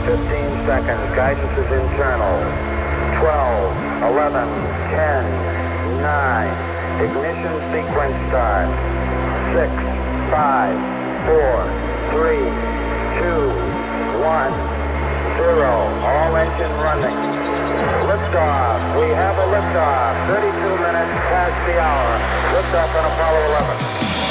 15 seconds. Guidance is internal. 12, 11, 10, 9. Ignition sequence start. 6, 5, 4, 3, 2, 1, 0. All engine running. Liftoff. We have a liftoff. 32 minutes past the hour. Liftoff on Apollo 11.